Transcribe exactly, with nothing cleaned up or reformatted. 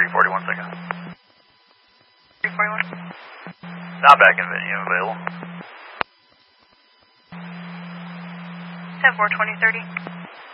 three forty-one seconds. three forty-one. Not back in venue available. ten four twenty thirty.